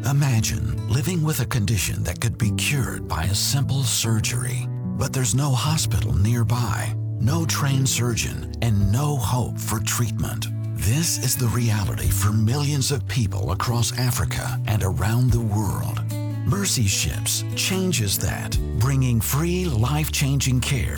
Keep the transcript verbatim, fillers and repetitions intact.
Imagine living with a condition that could be cured by a simple surgery, but there's no hospital nearby, no trained surgeon, and no hope for treatment. This is the reality for millions of people across Africa and around the world. Mercy Ships changes that, bringing free, life-changing care